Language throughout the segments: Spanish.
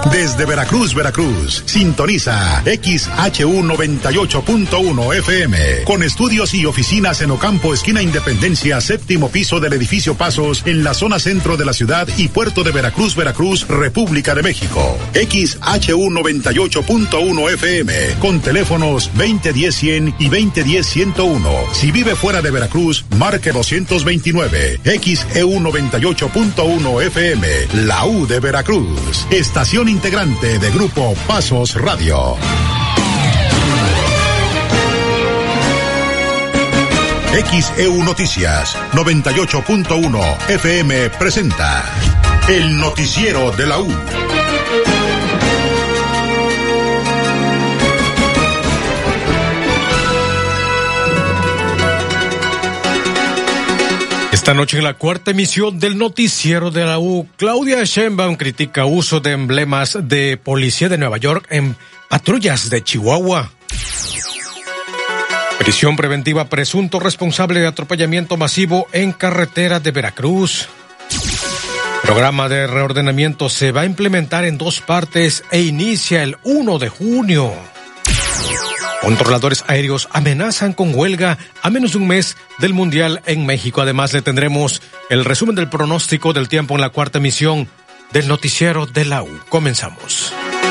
Desde Veracruz, Veracruz, sintoniza XHU 98.1 FM, con estudios y oficinas en Ocampo, esquina Independencia, séptimo piso del edificio Pasos, en la zona centro de la ciudad y puerto de Veracruz, Veracruz, República de México. XHU 98.1 FM, con teléfonos 2010-100 y 2010-101. Si vive fuera de Veracruz, marque 229. XEU 98.1 FM, la U de Veracruz, estación integrante de Grupo Pasos Radio. XEU Noticias 98.1 FM presenta el noticiero de la U. Esta noche en la cuarta emisión del noticiero de la U, Claudia Sheinbaum critica uso de emblemas de policía de Nueva York en patrullas de Chihuahua. Prisión preventiva presunto responsable de atropellamiento masivo en carretera de Veracruz. Programa de reordenamiento se va a implementar en 2 partes e inicia el 1 de junio. Controladores aéreos amenazan con huelga a menos de un mes del Mundial en México. Además, le tendremos el resumen del pronóstico del tiempo en la cuarta emisión del noticiero de la U. Comenzamos.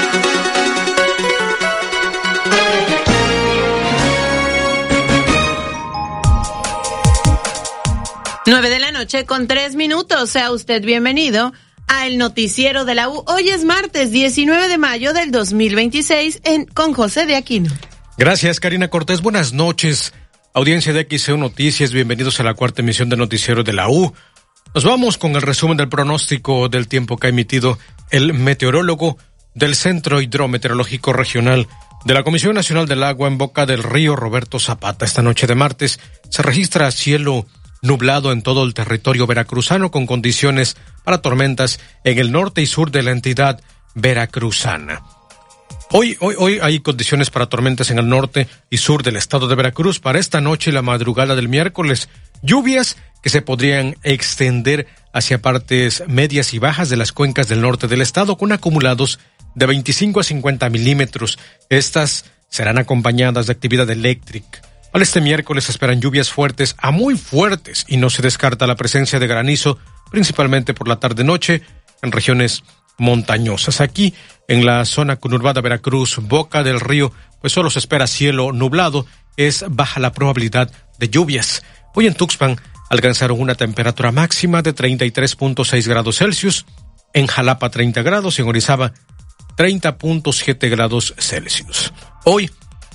Nueve de la noche con 3 minutos. Sea usted bienvenido a el noticiero de la U. Hoy es martes 19 de mayo del 2026 con José de Aquino. Gracias, Karina Cortés. Buenas noches, audiencia de XEU Noticias. Bienvenidos a la cuarta emisión del noticiero de la U. Nos vamos con el resumen del pronóstico del tiempo que ha emitido el meteorólogo del Centro Hidrometeorológico Regional de la Comisión Nacional del Agua en Boca del Río, Roberto Zapata. Esta noche de martes se registra cielo nublado en todo el territorio veracruzano con condiciones para tormentas en el norte y sur de la entidad veracruzana. Hoy hay condiciones para tormentas en el norte y sur del estado de Veracruz. Para esta noche y la madrugada del miércoles, lluvias que se podrían extender hacia partes medias y bajas de las cuencas del norte del estado con acumulados de 25 a 50 milímetros. Estas serán acompañadas de actividad eléctrica. Para este miércoles se esperan lluvias fuertes a muy fuertes y no se descarta la presencia de granizo, principalmente por la tarde-noche en regiones montañosas. Aquí, en la zona conurbada Veracruz, Boca del Río, pues solo se espera cielo nublado, es baja la probabilidad de lluvias. Hoy en Tuxpan alcanzaron una temperatura máxima de 33.6 grados Celsius, en Jalapa 30 grados y en Orizaba 30.7 grados Celsius. Hoy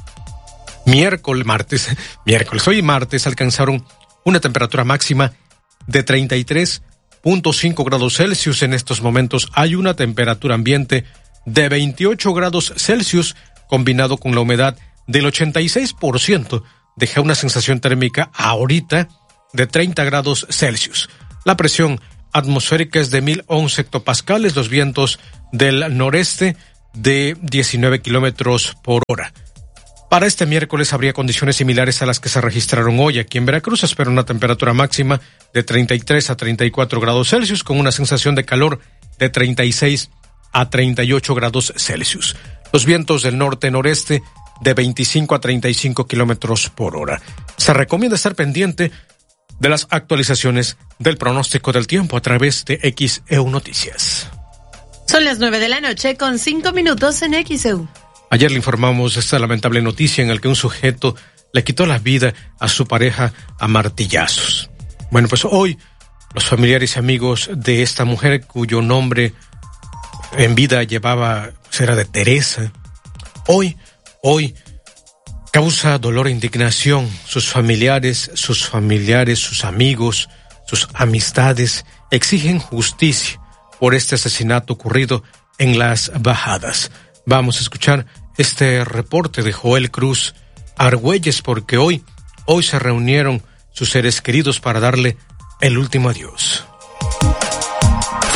martes alcanzaron una temperatura máxima de 33.5 grados Celsius. En estos momentos hay una temperatura ambiente de 28 grados Celsius, combinado con la humedad del 86%, deja una sensación térmica ahorita de 30 grados Celsius. La presión atmosférica es de 1011 hectopascales, los vientos del noreste de 19 kilómetros por hora. Para este miércoles habría condiciones similares a las que se registraron hoy aquí en Veracruz. Se espera una temperatura máxima de 33 a 34 grados Celsius con una sensación de calor de 36 a 38 grados Celsius. Los vientos del norte-noreste de 25 a 35 kilómetros por hora. Se recomienda estar pendiente de las actualizaciones del pronóstico del tiempo a través de XEU Noticias. Son las 9 de la noche con 5 minutos en XEU. Ayer le informamos esta lamentable noticia en la que un sujeto le quitó la vida a su pareja a martillazos. Bueno, pues hoy los familiares y amigos de esta mujer, cuyo nombre en vida era de Teresa, hoy causa dolor e indignación. Sus familiares, sus amigos, sus amistades exigen justicia por este asesinato ocurrido en Las Bajadas. Vamos a escuchar este reporte de Joel Cruz Argüelles, porque hoy se reunieron sus seres queridos para darle el último adiós.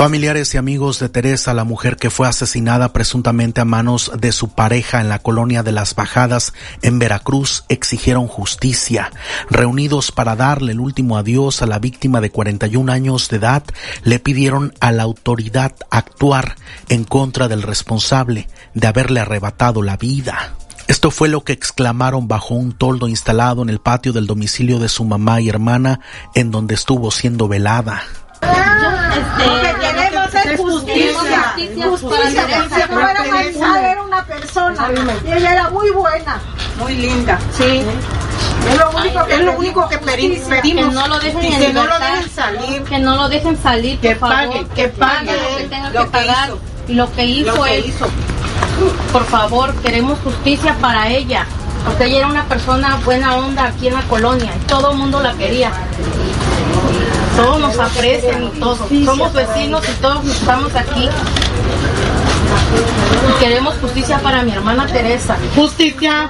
Familiares y amigos de Teresa, la mujer que fue asesinada presuntamente a manos de su pareja en la colonia de Las Bajadas en Veracruz, exigieron justicia. Reunidos para darle el último adiós a la víctima de 41 años de edad, le pidieron a la autoridad actuar en contra del responsable de haberle arrebatado la vida. Esto fue lo que exclamaron bajo un toldo instalado en el patio del domicilio de su mamá y hermana, en donde estuvo siendo velada. Queremos es justicia. No era malsada, era una persona. Y ella era muy buena. Muy linda. Sí. Es lo único que pedimos. Que no lo dejen en que no lo dejen salir. Que no lo dejen salir, que por pague, favor. que pague lo que tenga lo que pagar. hizo. Y lo que hizo es, por favor, queremos justicia para ella. Porque ella era una persona buena onda aquí en la colonia. Y todo el mundo la quería. Todos nos aprecian y todos. Somos vecinos y todos estamos aquí. Y queremos justicia para mi hermana Teresa. Justicia.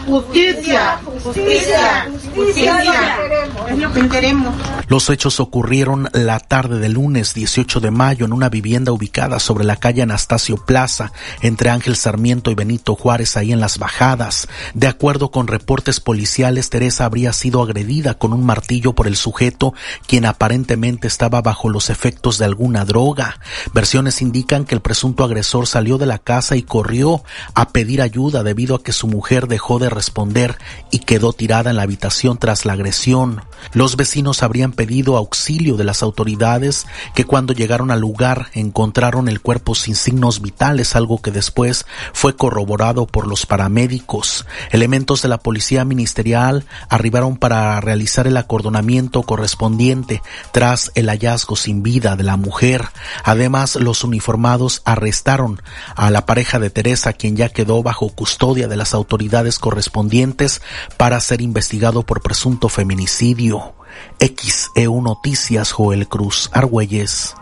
Es lo que queremos. Los hechos ocurrieron la tarde del lunes 18 de mayo en una vivienda ubicada sobre la calle Anastasio Plaza, entre Ángel Sarmiento y Benito Juárez, ahí en Las Bajadas. De acuerdo con reportes policiales, Teresa habría sido agredida con un martillo por el sujeto, quien aparentemente estaba bajo los efectos de alguna droga. Versiones indican que el presunto agresor salió de la casa y corrió a pedir ayuda debido a que su mujer dejó de responder y quedó tirada en la habitación tras la agresión. Los vecinos habrían pedido auxilio de las autoridades, que cuando llegaron al lugar encontraron el cuerpo sin signos vitales, algo que después fue corroborado por los paramédicos. Elementos de la policía ministerial arribaron para realizar el acordonamiento correspondiente tras el hallazgo sin vida de la mujer. Además, los uniformados arrestaron a la pareja de Teresa, quien ya quedó bajo custodia de las autoridades correspondientes para ser investigado por presunto feminicidio. XEU Noticias, Joel Cruz Argüelles.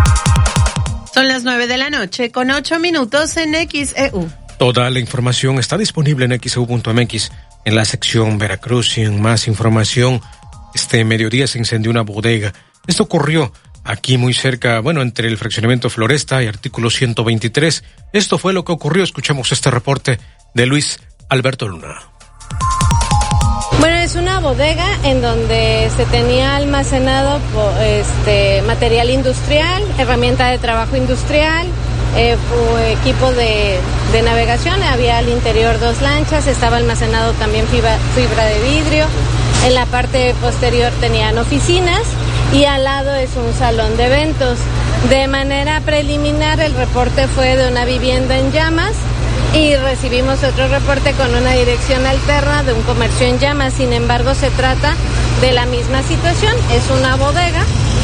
Son las 9 p.m. con 8 minutos en XEU. Toda la información está disponible en xeu.mx en la sección Veracruz. Y en más información, este mediodía se incendió una bodega. Esto ocurrió aquí muy cerca, entre el fraccionamiento Floresta y artículo 123. Esto fue lo que ocurrió. Escuchamos este reporte de Luis Alberto Luna. Bueno, es una bodega en donde se tenía almacenado material industrial, herramienta de trabajo industrial, equipo de navegación. Había al interior 2 lanchas, estaba almacenado también fibra de vidrio. En la parte posterior tenían oficinas y al lado es un salón de eventos. De manera preliminar, el reporte fue de una vivienda en llamas y recibimos otro reporte con una dirección alterna de un comercio en llamas. Sin embargo, se trata de la misma situación. Es una bodega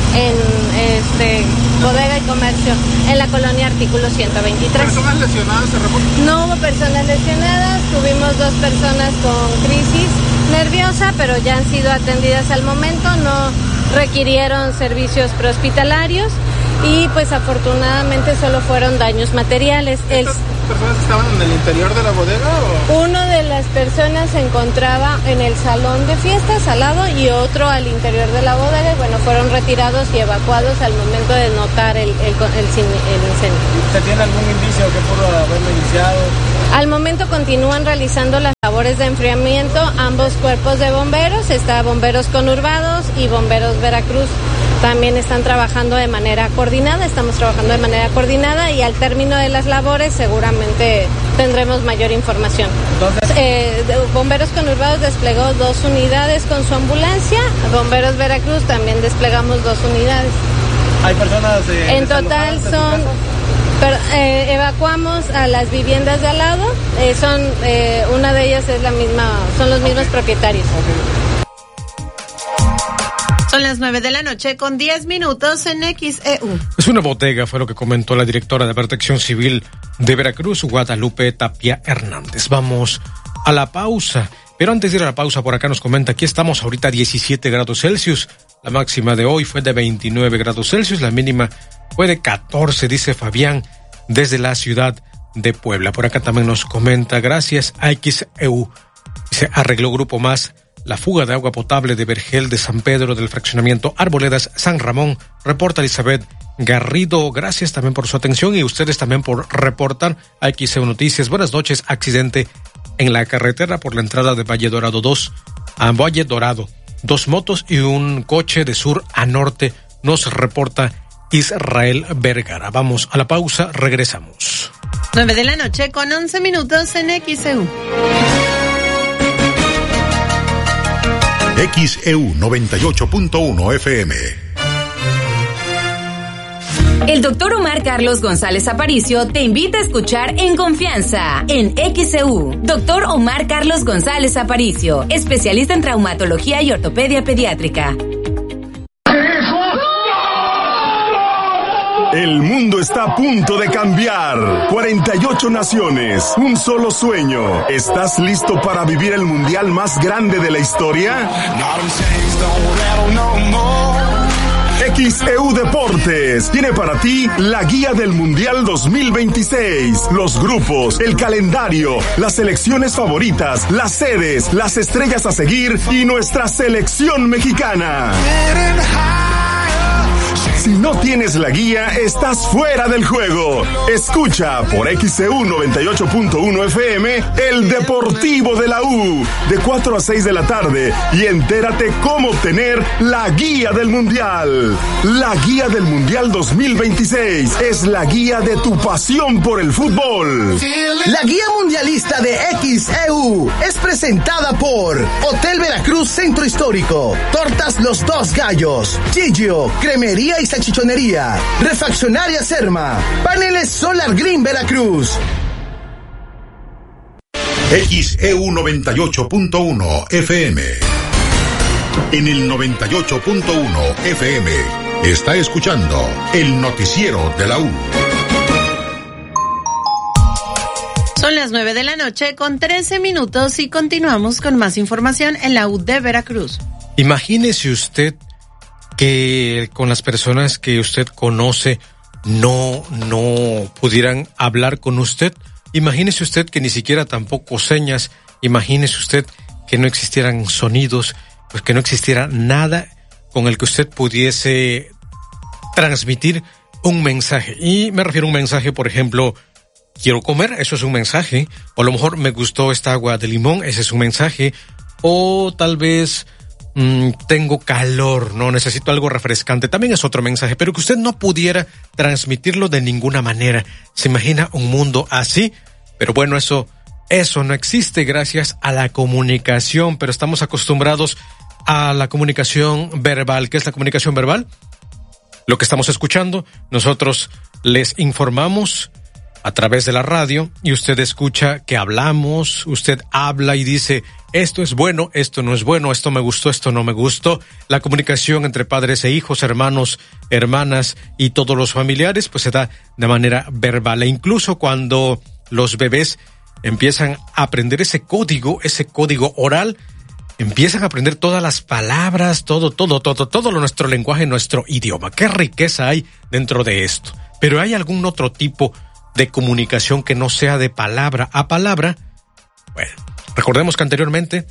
bodega y comercio en la colonia artículo 123. ¿Personas lesionadas se reportan? No hubo personas lesionadas, tuvimos 2 personas con crisis nerviosa, pero ya han sido atendidas al momento, no requirieron servicios prehospitalarios y pues afortunadamente solo fueron daños materiales. ¿Estas personas estaban en el interior de la bodega o...? Uno de las personas se encontraba en el salón de fiestas al lado y otro al interior de la bodega. Fueron retirados y evacuados al momento de notar el incendio. ¿Se tiene algún indicio que pudo haberlo iniciado? Al momento continúan realizando las labores de enfriamiento ambos cuerpos de bomberos. Está Bomberos Conurbados y Bomberos Veracruz. También están trabajando de manera coordinada, estamos trabajando de manera coordinada y al término de las labores seguramente tendremos mayor información. Entonces, Bomberos Conurbados desplegó 2 unidades con su ambulancia, Bomberos Veracruz también desplegamos 2 unidades. ¿Hay personas en total son... evacuamos a las viviendas de al lado, una de ellas es la misma, son los mismos propietarios. Son las 9 p.m. con 10 minutos en XEU. Es una bodega, fue lo que comentó la directora de Protección Civil de Veracruz, Guadalupe Tapia Hernández. Vamos a la pausa, pero antes de ir a la pausa, por acá nos comenta, aquí estamos ahorita a 17 grados Celsius, la máxima de hoy fue de 29 grados Celsius, la mínima fue de 14, dice Fabián, desde la ciudad de Puebla. Por acá también nos comenta, gracias a XEU, se arregló Grupo Más la fuga de agua potable de Vergel de San Pedro del fraccionamiento Arboledas San Ramón, reporta Elizabeth Garrido, gracias también por su atención y ustedes también por reportar a XEU Noticias. Buenas noches, accidente en la carretera por la entrada de Valle Dorado 2 a Valle Dorado. 2 motos y un coche de sur a norte, nos reporta Israel Vergara. Vamos a la pausa, regresamos. 9:00 con 11 minutos en XEU. XEU 98.1 FM. El doctor Omar Carlos González Aparicio te invita a escuchar En Confianza, en XEU. Doctor Omar Carlos González Aparicio, especialista en traumatología y ortopedia pediátrica. El mundo está a punto de cambiar. 48 naciones, un solo sueño. ¿Estás listo para vivir el mundial más grande de la historia? XEU Deportes tiene para ti la guía del Mundial 2026, los grupos, el calendario, las selecciones favoritas, las sedes, las estrellas a seguir y nuestra selección mexicana. Si no tienes la guía, estás fuera del juego. Escucha por XEU 98.1 FM el Deportivo de la U de 4 a 6 de la tarde y entérate cómo obtener la guía del Mundial. La guía del Mundial 2026 es la guía de tu pasión por el fútbol. La guía mundialista de XEU es presentada por Hotel Veracruz Centro Histórico, Tortas Los Dos Gallos, Gigio, Cremería y Salchichonería, Refaccionaria Serma, Paneles Solar Green Veracruz. XEU 98.1 FM. En el 98.1 FM está escuchando el noticiero de la U. Son las 9:00 con 13 minutos y continuamos con más información en la U de Veracruz. Imagínese usted que con las personas que usted conoce no pudieran hablar con usted. Imagínese usted que ni siquiera tampoco señas. Imagínese usted que no existieran sonidos, pues que no existiera nada con el que usted pudiese transmitir un mensaje. Y me refiero a un mensaje, por ejemplo, quiero comer, eso es un mensaje. O a lo mejor me gustó esta agua de limón, ese es un mensaje. O tal vez tengo calor, no necesito algo refrescante, también es otro mensaje, pero que usted no pudiera transmitirlo de ninguna manera. ¿Se imagina un mundo así? Pero bueno, eso no existe gracias a la comunicación, pero estamos acostumbrados a la comunicación verbal. ¿Qué es la comunicación verbal? Lo que estamos escuchando, nosotros les informamos a través de la radio y usted escucha que hablamos, usted habla y dice, esto es bueno, esto no es bueno, esto me gustó, esto no me gustó. La comunicación entre padres e hijos, hermanos, hermanas y todos los familiares, pues se da de manera verbal. E incluso cuando los bebés empiezan a aprender ese código oral, empiezan a aprender todas las palabras, todo nuestro lenguaje, nuestro idioma. Qué riqueza hay dentro de esto. Pero ¿hay algún otro tipo de comunicación que no sea de palabra a palabra? Bueno, recordemos que anteriormente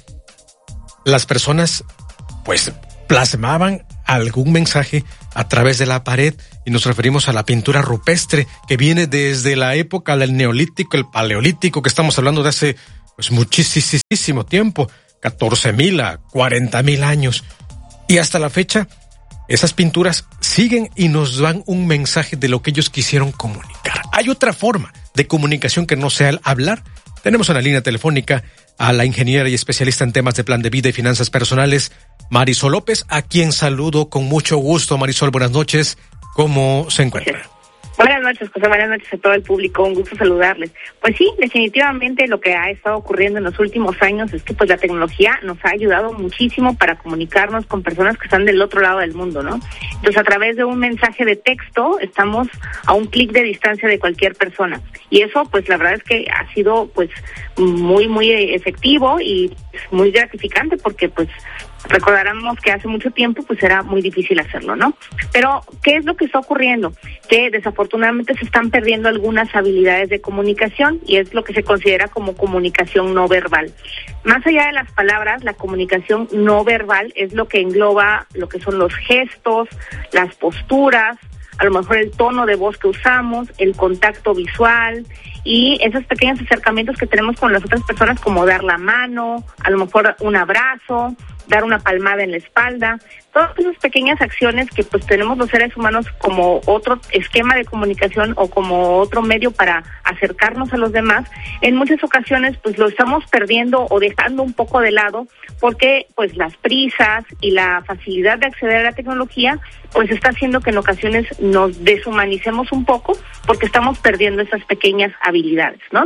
las personas pues plasmaban algún mensaje a través de la pared y nos referimos a la pintura rupestre que viene desde la época del Neolítico, el Paleolítico, que estamos hablando de hace pues muchísimo tiempo, 14,000 a 40,000 años. Y hasta la fecha esas pinturas siguen y nos dan un mensaje de lo que ellos quisieron comunicar. ¿Hay otra forma de comunicación que no sea el hablar? Tenemos en la línea telefónica a la ingeniera y especialista en temas de plan de vida y finanzas personales, Marisol López, a quien saludo con mucho gusto. Marisol, buenas noches. ¿Cómo se encuentra? Buenas noches, José. Buenas noches a todo el público. Un gusto saludarles. Pues sí, definitivamente lo que ha estado ocurriendo en los últimos años es que pues la tecnología nos ha ayudado muchísimo para comunicarnos con personas que están del otro lado del mundo, ¿no? Entonces, a través de un mensaje de texto estamos a un clic de distancia de cualquier persona. Y eso, pues la verdad es que ha sido pues muy efectivo y muy gratificante porque pues recordaremos que hace mucho tiempo pues era muy difícil hacerlo, ¿no? Pero, ¿qué es lo que está ocurriendo? Que desafortunadamente se están perdiendo algunas habilidades de comunicación y es lo que se considera como comunicación no verbal. Más allá de las palabras, la comunicación no verbal es lo que engloba lo que son los gestos, las posturas, a lo mejor el tono de voz que usamos, el contacto visual y esos pequeños acercamientos que tenemos con las otras personas, como dar la mano, a lo mejor un abrazo, dar una palmada en la espalda, todas esas pequeñas acciones que pues tenemos los seres humanos como otro esquema de comunicación o como otro medio para acercarnos a los demás, en muchas ocasiones pues lo estamos perdiendo o dejando un poco de lado porque pues las prisas y la facilidad de acceder a la tecnología pues está haciendo que en ocasiones nos deshumanicemos un poco porque estamos perdiendo esas pequeñas habilidades, ¿no?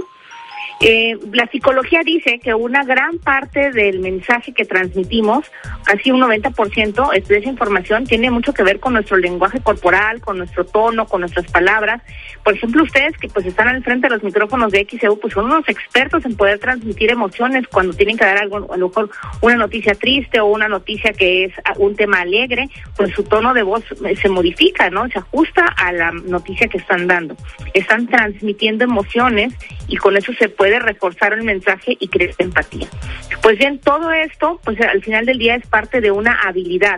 La psicología dice que una gran parte del mensaje que transmitimos, casi un 90% de esa información, tiene mucho que ver con nuestro lenguaje corporal, con nuestro tono, con nuestras palabras. Por ejemplo, ustedes que pues están al frente de los micrófonos de XEU, pues son unos expertos en poder transmitir emociones cuando tienen que dar algo, a lo mejor una noticia triste o una noticia que es un tema alegre, pues su tono de voz se modifica, ¿no? Se ajusta a la noticia que están dando. Están transmitiendo emociones y con eso se puede reforzar el mensaje y crear empatía. Pues bien, todo esto, pues al final del día es parte de una habilidad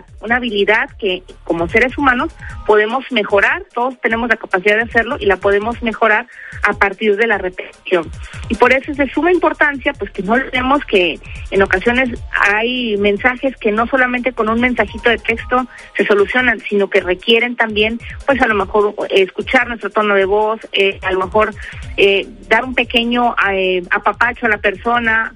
que como seres humanos podemos mejorar, todos tenemos la capacidad de hacerlo y la podemos mejorar a partir de la repetición. Y por eso es de suma importancia, pues que no olvidemos que en ocasiones hay mensajes que no solamente con un mensajito de texto se solucionan, sino que requieren también, pues a lo mejor escuchar nuestro tono de voz, a lo mejor dar un pequeño apapacho a la persona,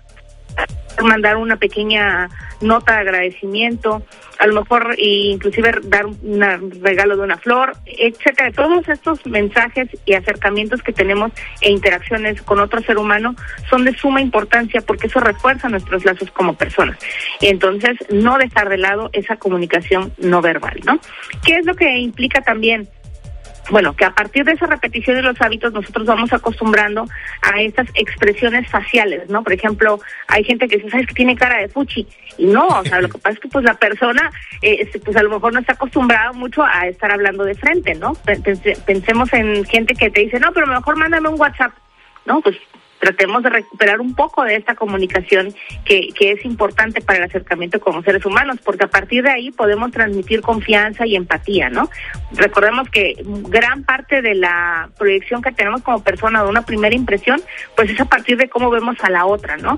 mandar una pequeña nota de agradecimiento, a lo mejor inclusive dar un regalo de una flor, etcétera. Todos estos mensajes y acercamientos que tenemos e interacciones con otro ser humano son de suma importancia porque eso refuerza nuestros lazos como personas. Y entonces no dejar de lado esa comunicación no verbal, ¿no? ¿Qué es lo que implica también? Bueno, que a partir de esa repetición de los hábitos nosotros vamos acostumbrando a estas expresiones faciales, ¿no? Por ejemplo, hay gente que dice, ¿sabes que tiene cara de fuchi? Y no, o sea, lo que pasa es que pues la persona, pues a lo mejor no está acostumbrada mucho a estar hablando de frente, ¿no? Pensemos en gente que te dice, no, pero mejor mándame un WhatsApp, ¿no? Pues tratemos de recuperar un poco de esta comunicación que es importante para el acercamiento como seres humanos, porque a partir de ahí podemos transmitir confianza y empatía, ¿no? Recordemos que gran parte de la proyección que tenemos como persona de una primera impresión, pues es a partir de cómo vemos a la otra, ¿no?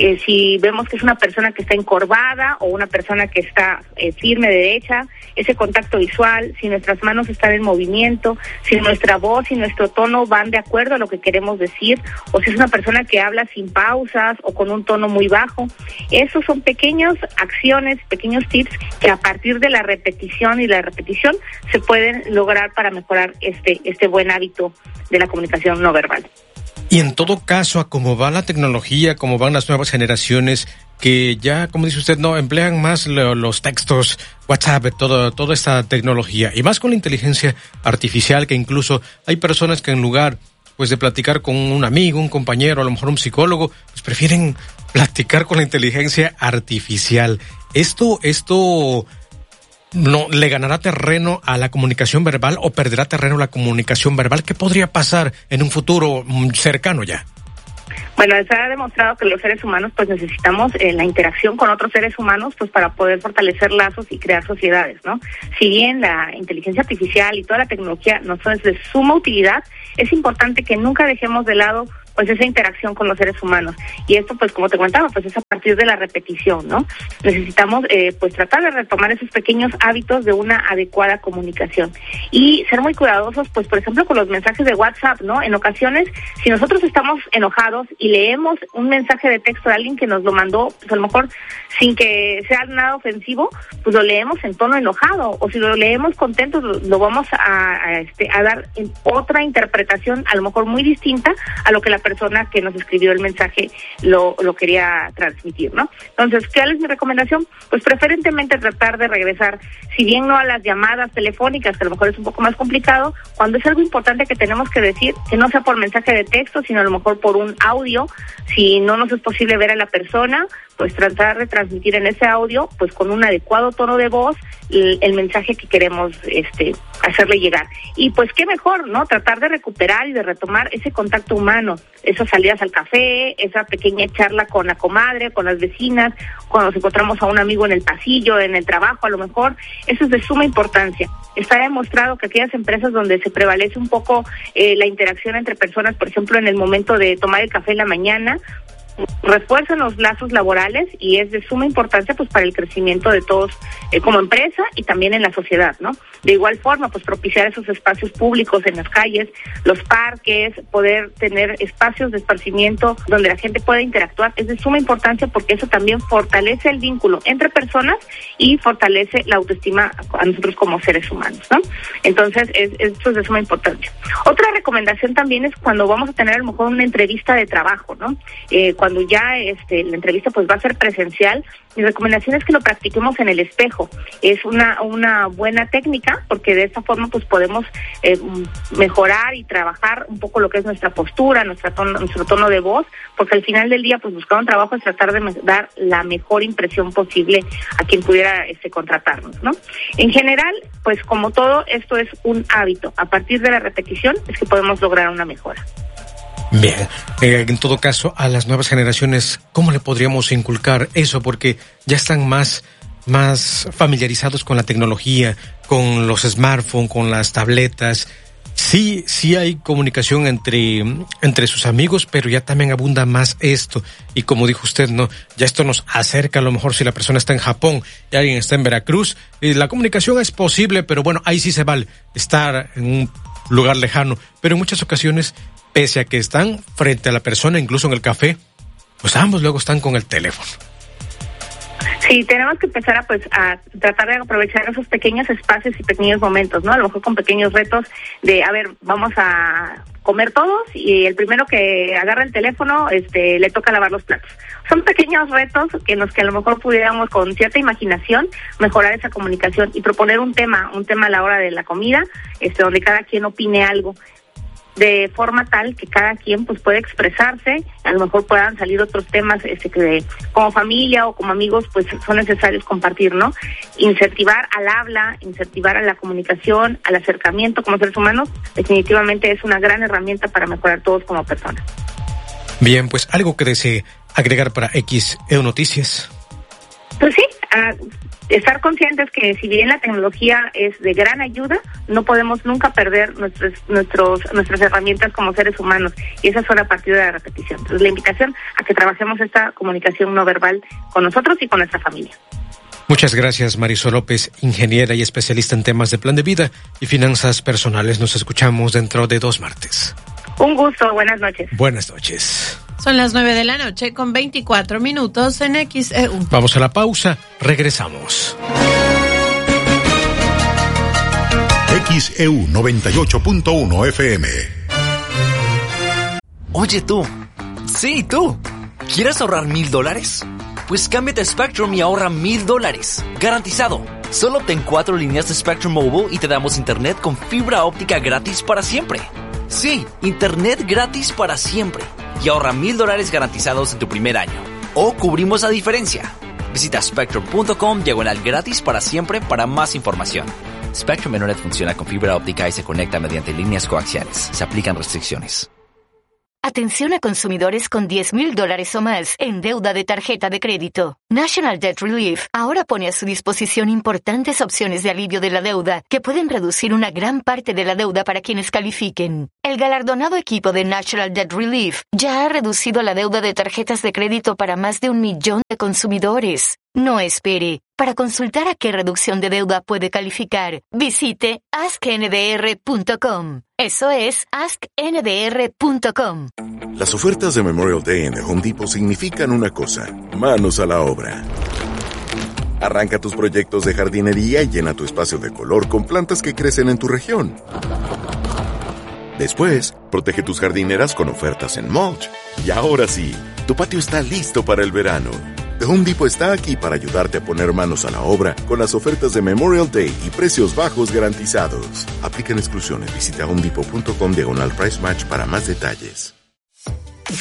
Si vemos que es una persona que está encorvada o una persona que está firme, derecha, ese contacto visual, si nuestras manos están en movimiento, si nuestra voz y nuestro tono van de acuerdo a lo que queremos decir, o si es una persona que habla sin pausas o con un tono muy bajo. Esos son pequeñas acciones, pequeños tips que a partir de la repetición y la repetición se pueden lograr para mejorar este buen hábito de la comunicación no verbal. Y en todo caso, a cómo va la tecnología, cómo van las nuevas generaciones, que ya, como dice usted, no emplean más los textos, WhatsApp, toda esta tecnología, y más con la inteligencia artificial, que incluso hay personas que en lugar pues de platicar con un amigo, un compañero, a lo mejor un psicólogo, pues prefieren platicar con la inteligencia artificial. ¿Esto no le ganará terreno a la comunicación verbal o perderá terreno a la comunicación verbal? ¿Qué podría pasar en un futuro cercano ya? Bueno, se ha demostrado que los seres humanos pues necesitamos la interacción con otros seres humanos pues para poder fortalecer lazos y crear sociedades, ¿no? Si bien la inteligencia artificial y toda la tecnología nos es de suma utilidad, es importante que nunca dejemos de lado pues esa interacción con los seres humanos. Y esto, pues como te comentaba, pues es a partir de la repetición, ¿no? Necesitamos pues tratar de retomar esos pequeños hábitos de una adecuada comunicación y ser muy cuidadosos, pues por ejemplo con los mensajes de WhatsApp, ¿no? En ocasiones, si nosotros estamos enojados y leemos un mensaje de texto de alguien que nos lo mandó, pues a lo mejor sin que sea nada ofensivo, pues lo leemos en tono enojado, o si lo leemos contentos, lo vamos a dar en otra interpretación, a lo mejor muy distinta a lo que la persona que nos escribió el mensaje lo quería transmitir, ¿no? Entonces, ¿cuál es mi recomendación? Pues preferentemente tratar de regresar, si bien no a las llamadas telefónicas, que a lo mejor es un poco más complicado, cuando es algo importante que tenemos que decir, que no sea por mensaje de texto, sino a lo mejor por un audio, si no nos es posible ver a la persona, pues tratar de transmitir en ese audio, pues con un adecuado tono de voz, el mensaje que queremos hacerle llegar. Y pues qué mejor, ¿no? Tratar de recuperar y de retomar ese contacto humano, esas salidas al café, esa pequeña charla con la comadre, con las vecinas, cuando nos encontramos a un amigo en el pasillo, en el trabajo, a lo mejor. Eso es de suma importancia. Está demostrado que aquellas empresas donde se prevalece un poco la interacción entre personas, por ejemplo, en el momento de tomar el café en la mañana, refuerzan los lazos laborales y es de suma importancia pues para el crecimiento de todos como empresa y también en la sociedad, ¿no? De igual forma, pues propiciar esos espacios públicos en las calles, los parques, poder tener espacios de esparcimiento donde la gente pueda interactuar es de suma importancia porque eso también fortalece el vínculo entre personas y fortalece la autoestima a nosotros como seres humanos, ¿no? Entonces, esto es de suma importancia. Otra recomendación también es cuando vamos a tener a lo mejor una entrevista de trabajo, ¿no? Cuando ya la entrevista pues va a ser presencial, mi recomendación es que lo practiquemos en el espejo. Es una buena técnica porque de esta forma pues podemos mejorar y trabajar un poco lo que es nuestra postura, nuestro tono de voz, porque al final del día pues buscar un trabajo es tratar de dar la mejor impresión posible a quien pudiera contratarnos, ¿no? En general, pues como todo, esto es un hábito. A partir de la repetición es que podemos lograr una mejora. Bien, en todo caso, a las nuevas generaciones, ¿cómo le podríamos inculcar eso? Porque ya están más familiarizados con la tecnología, con los smartphones, con las tabletas. Sí hay comunicación entre sus amigos, pero ya también abunda más esto. Y como dijo usted, ¿no? Ya esto nos acerca, a lo mejor si la persona está en Japón y alguien está en Veracruz, la comunicación es posible, pero bueno, ahí sí se vale estar en un lugar lejano. Pero en muchas ocasiones, pese a que están frente a la persona, incluso en el café, pues ambos luego están con el teléfono. Sí, tenemos que empezar a tratar de aprovechar esos pequeños espacios y pequeños momentos, ¿no? A lo mejor con pequeños retos de, vamos a comer todos y el primero que agarra el teléfono, le toca lavar los platos. Son pequeños retos en los que a lo mejor pudiéramos con cierta imaginación mejorar esa comunicación y proponer un tema a la hora de la comida, donde cada quien opine algo, de forma tal que cada quien pues puede expresarse, a lo mejor puedan salir otros temas que como familia o como amigos pues son necesarios compartir, ¿no? Incentivar al habla, incentivar a la comunicación, al acercamiento como seres humanos, definitivamente es una gran herramienta para mejorar todos como personas. Bien, pues algo que desee agregar para XEU Noticias. Pues sí, estar conscientes que si bien la tecnología es de gran ayuda, no podemos nunca perder nuestras herramientas como seres humanos, y esas son a partir de la repetición. Entonces, la invitación a que trabajemos esta comunicación no verbal con nosotros y con nuestra familia. Muchas gracias, Marisol López, ingeniera y especialista en temas de plan de vida y finanzas personales. Nos escuchamos dentro de 2 martes. Un gusto, buenas noches. Buenas noches. Son las 9:00 con 24 minutos en XEU. Vamos a la pausa, regresamos. XEU 98.1 FM. Oye tú, sí tú, ¿quieres ahorrar $1,000? Pues cámbiate a Spectrum y ahorra $1,000, garantizado. Solo obtén 4 líneas de Spectrum Mobile y te damos internet con fibra óptica gratis para siempre. Sí, internet gratis para siempre. Y ahorra $1,000 garantizados en tu primer año. O cubrimos la diferencia. Visita spectrum.com/gratis para siempre para más información. Spectrum Internet funciona con fibra óptica y se conecta mediante líneas coaxiales. Se aplican restricciones. Atención a consumidores con $10,000 o más en deuda de tarjeta de crédito. National Debt Relief ahora pone a su disposición importantes opciones de alivio de la deuda que pueden reducir una gran parte de la deuda para quienes califiquen. El galardonado equipo de National Debt Relief ya ha reducido la deuda de tarjetas de crédito para más de 1 millón de consumidores. No espere. Para consultar a qué reducción de deuda puede calificar, visite askndr.com. Eso es askndr.com. Las ofertas de Memorial Day en The Home Depot significan una cosa: manos a la obra. Arranca tus proyectos de jardinería y llena tu espacio de color con plantas que crecen en tu región. Después, protege tus jardineras con ofertas en mulch. Y ahora sí, tu patio está listo para el verano. The Home Depot está aquí para ayudarte a poner manos a la obra con las ofertas de Memorial Day y precios bajos garantizados. Aplican exclusiones. Visita homedepot.com/price match para más detalles. If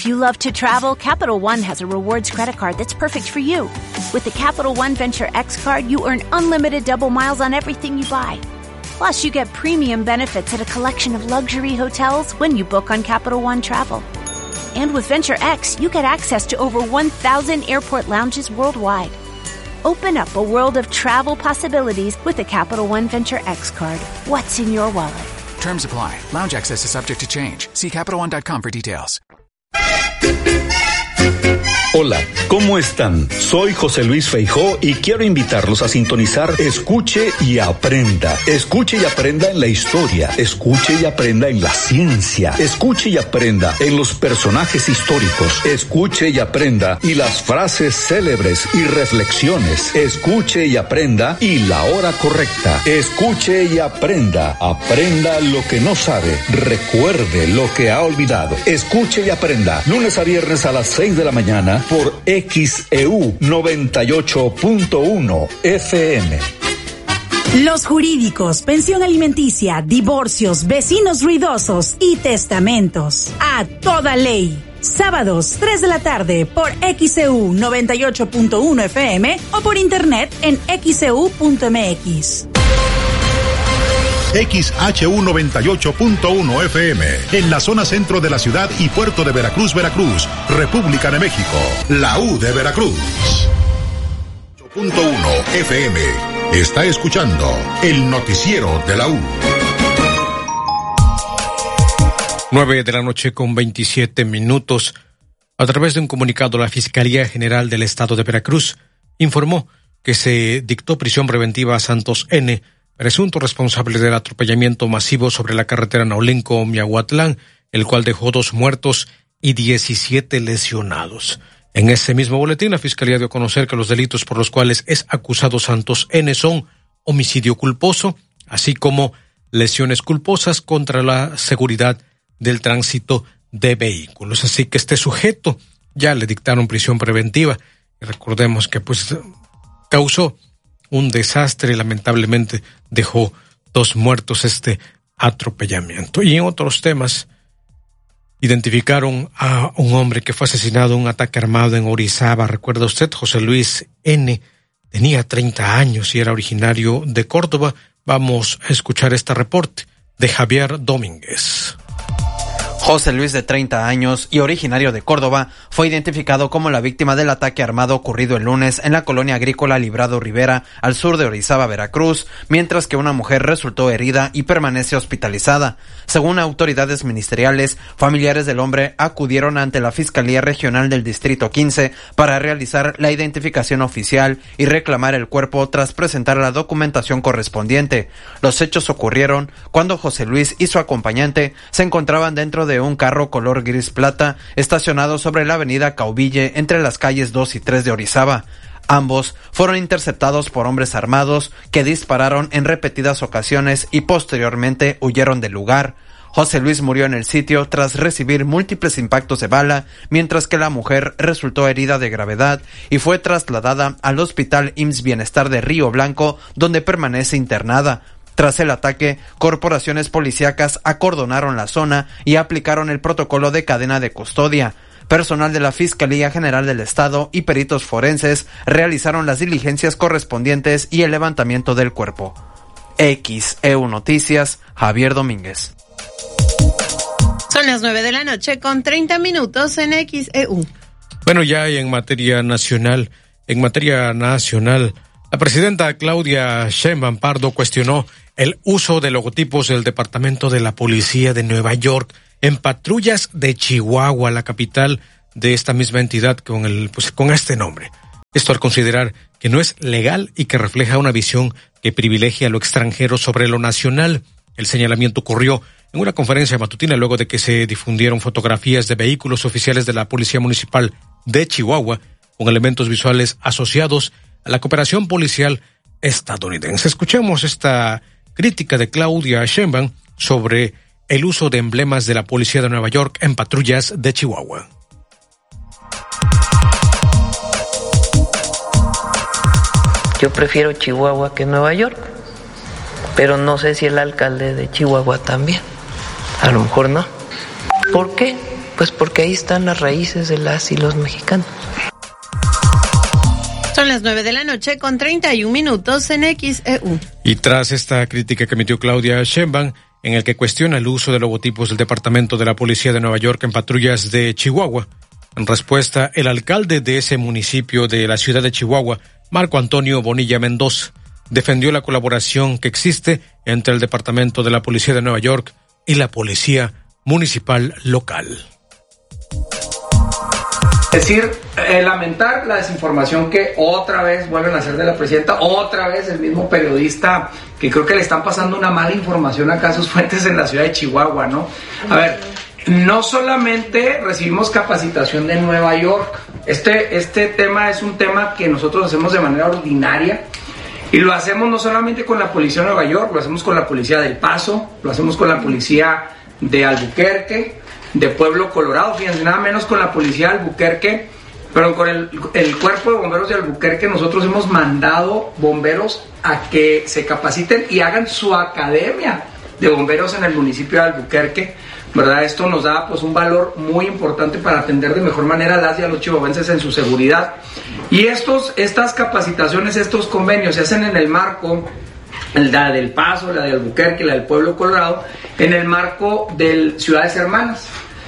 you love to travel, Capital One has a rewards credit card that's perfect for you. With the Capital One Venture X card, you earn unlimited double miles on everything you buy. Plus, you get premium benefits at a collection of luxury hotels when you book on Capital One Travel. And with Venture X, you get access to over 1,000 airport lounges worldwide. Open up a world of travel possibilities with the Capital One Venture X card. What's in your wallet? Terms apply. Lounge access is subject to change. See CapitalOne.com for details. Hola, ¿cómo están? Soy José Luis Feijó y quiero invitarlos a sintonizar Escuche y Aprenda. Escuche y aprenda en la historia. Escuche y aprenda en la ciencia. Escuche y aprenda en los personajes históricos. Escuche y aprenda y las frases célebres y reflexiones. Escuche y aprenda y la hora correcta. Escuche y aprenda. Aprenda lo que no sabe. Recuerde lo que ha olvidado. Escuche y aprenda. Lunes a viernes a las 6 de la mañana por XEU 98.1 FM. Los jurídicos, pensión alimenticia, divorcios, vecinos ruidosos y testamentos. A toda ley. Sábados, 3 de la tarde por XEU 98.1 FM o por internet en xeu.mx. XHU 98.1 FM, en la zona centro de la ciudad y puerto de Veracruz, Veracruz, República de México, la U de Veracruz. 8.1 FM, está escuchando el noticiero de la U. 9:27 a.m. A través de un comunicado, la Fiscalía General del Estado de Veracruz informó que se dictó prisión preventiva a Santos N., presunto responsable del atropellamiento masivo sobre la carretera Naulinco-Miahuatlán, el cual dejó 2 muertos y 17 lesionados. En ese mismo boletín, la Fiscalía dio a conocer que los delitos por los cuales es acusado Santos N. son homicidio culposo, así como lesiones culposas contra la seguridad del tránsito de vehículos. Así que este sujeto ya le dictaron prisión preventiva. Y recordemos que causó un desastre y lamentablemente dejó 2 muertos este atropellamiento. Y en otros temas, identificaron a un hombre que fue asesinado en un ataque armado en Orizaba. ¿Recuerda usted? José Luis N. tenía 30 años y era originario de Córdoba. Vamos a escuchar este reporte de Javier Domínguez. José Luis, de 30 años y originario de Córdoba, fue identificado como la víctima del ataque armado ocurrido el lunes en la colonia agrícola Librado Rivera, al sur de Orizaba, Veracruz, mientras que una mujer resultó herida y permanece hospitalizada. Según autoridades ministeriales, familiares del hombre acudieron ante la Fiscalía Regional del Distrito 15 para realizar la identificación oficial y reclamar el cuerpo tras presentar la documentación correspondiente. Los hechos ocurrieron cuando José Luis y su acompañante se encontraban dentro de un carro color gris plata estacionado sobre la avenida Cauville entre las calles 2 y 3 de Orizaba. Ambos fueron interceptados por hombres armados que dispararon en repetidas ocasiones y posteriormente huyeron del lugar. José Luis murió en el sitio tras recibir múltiples impactos de bala, mientras que la mujer resultó herida de gravedad y fue trasladada al Hospital IMSS Bienestar de Río Blanco, donde permanece internada. Tras el ataque, corporaciones policíacas acordonaron la zona y aplicaron el protocolo de cadena de custodia. Personal de la Fiscalía General del Estado y peritos forenses realizaron las diligencias correspondientes y el levantamiento del cuerpo. XEU Noticias, Javier Domínguez. Son las 9:30 en XEU. Bueno, ya en materia nacional, la presidenta Claudia Sheinbaum Pardo cuestionó el uso de logotipos del Departamento de la Policía de Nueva York en patrullas de Chihuahua, la capital de esta misma entidad con este nombre. Esto al considerar que no es legal y que refleja una visión que privilegia lo extranjero sobre lo nacional. El señalamiento ocurrió en una conferencia matutina luego de que se difundieron fotografías de vehículos oficiales de la Policía Municipal de Chihuahua con elementos visuales asociados a la cooperación policial estadounidense. Escuchemos esta crítica de Claudia Sheinbaum sobre el uso de emblemas de la Policía de Nueva York en patrullas de Chihuahua. Yo prefiero Chihuahua que Nueva York, pero no sé si el alcalde de Chihuahua también. A lo mejor no. ¿Por qué? Pues porque ahí están las raíces de las y los mexicanos. Son las 9:00 con 31 minutos en XEU. Y tras esta crítica que emitió Claudia Sheinbaum, en el que cuestiona el uso de logotipos del Departamento de la Policía de Nueva York en patrullas de Chihuahua, en respuesta, el alcalde de ese municipio de la ciudad de Chihuahua, Marco Antonio Bonilla Mendoza, defendió la colaboración que existe entre el Departamento de la Policía de Nueva York y la Policía Municipal local. Es decir, lamentar la desinformación que otra vez vuelven a hacer de la presidenta, otra vez el mismo periodista que creo que le están pasando una mala información acá a sus fuentes en la ciudad de Chihuahua, ¿no? A ver, no solamente recibimos capacitación de Nueva York, este tema es un tema que nosotros hacemos de manera ordinaria y lo hacemos no solamente con la policía de Nueva York, lo hacemos con la policía del Paso, lo hacemos con la policía de Albuquerque, de Pueblo Colorado, fíjense, nada menos con la policía de Albuquerque, pero con el cuerpo de bomberos de Albuquerque nosotros hemos mandado bomberos a que se capaciten y hagan su academia de bomberos en el municipio de Albuquerque, ¿verdad? Esto nos da pues un valor muy importante para atender de mejor manera a las y a los chihuahuenses en su seguridad. Y estas capacitaciones, estos convenios se hacen en el marco, la del Paso, la de Albuquerque, la del Pueblo Colorado, en el marco de Ciudades Hermanas.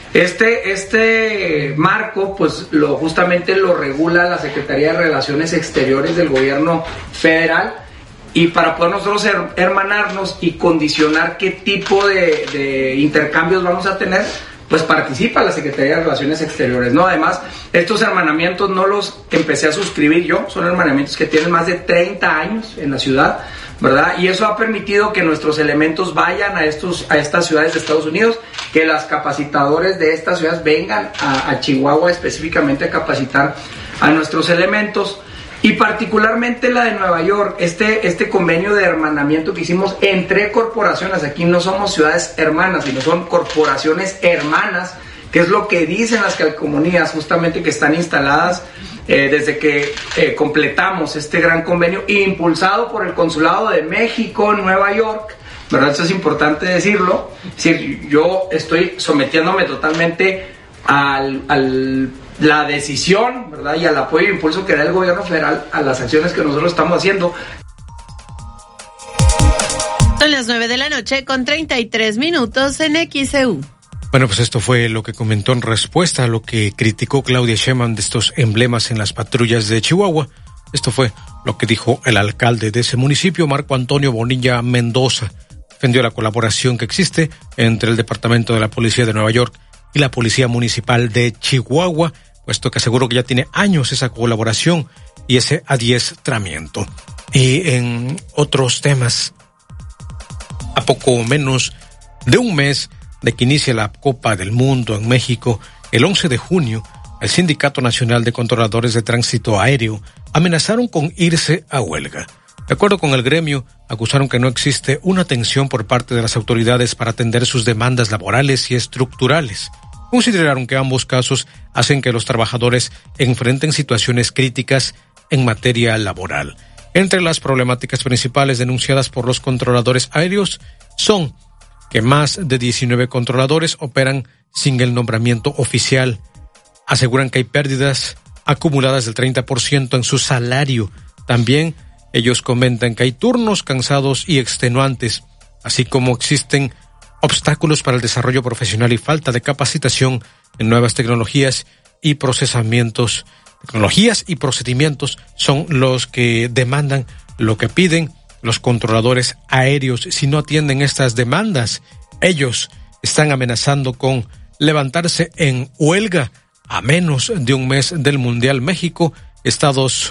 Este marco pues justamente lo regula la Secretaría de Relaciones Exteriores del gobierno federal, y para poder nosotros hermanarnos y condicionar qué tipo de intercambios vamos a tener, pues participa la Secretaría de Relaciones Exteriores, ¿no? Además, estos hermanamientos no los empecé a suscribir yo, son hermanamientos que tienen más de 30 años en la ciudad, ¿verdad? Y eso ha permitido que nuestros elementos vayan a estas ciudades de Estados Unidos, que las capacitadores de estas ciudades vengan a Chihuahua específicamente a capacitar a nuestros elementos. Y particularmente la de Nueva York, este convenio de hermanamiento que hicimos entre corporaciones, aquí no somos ciudades hermanas, sino son corporaciones hermanas, que es lo que dicen las calcomanías justamente que están instaladas desde que completamos este gran convenio, impulsado por el Consulado de México en Nueva York, ¿verdad? Eso es importante decirlo. Es decir, yo estoy sometiéndome totalmente la decisión, ¿verdad? Y al apoyo e impulso que da el gobierno federal a las acciones que nosotros estamos haciendo. Son las 9:00 con 33 minutos en XEU. Bueno, pues esto fue lo que comentó en respuesta a lo que criticó Claudia Sheinbaum de estos emblemas en las patrullas de Chihuahua. Esto fue lo que dijo el alcalde de ese municipio, Marco Antonio Bonilla Mendoza. Defendió la colaboración que existe entre el Departamento de la Policía de Nueva York y la Policía Municipal de Chihuahua, puesto que aseguró que ya tiene años esa colaboración y ese adiestramiento. Y en otros temas, a poco menos de un mes de que inicie la Copa del Mundo en México, el 11 de junio, el Sindicato Nacional de Controladores de Tránsito Aéreo amenazaron con irse a huelga. De acuerdo con el gremio, acusaron que no existe una atención por parte de las autoridades para atender sus demandas laborales y estructurales. Consideraron que ambos casos hacen que los trabajadores enfrenten situaciones críticas en materia laboral. Entre las problemáticas principales denunciadas por los controladores aéreos son que más de 19 controladores operan sin el nombramiento oficial. Aseguran que hay pérdidas acumuladas del 30% en su salario. También ellos comentan que hay turnos cansados y extenuantes, así como existen obstáculos para el desarrollo profesional y falta de capacitación en nuevas tecnologías y procesamientos. Tecnologías y procedimientos son los que demandan, lo que piden los controladores aéreos. Si no atienden estas demandas, ellos están amenazando con levantarse en huelga a menos de un mes del Mundial. México, Estados